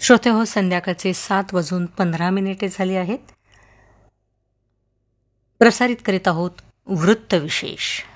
श्रोतेहो, संध्याकाळचे 7:15 झाली आहेत. प्रसारित करीत आहोत वृत्तविशेष.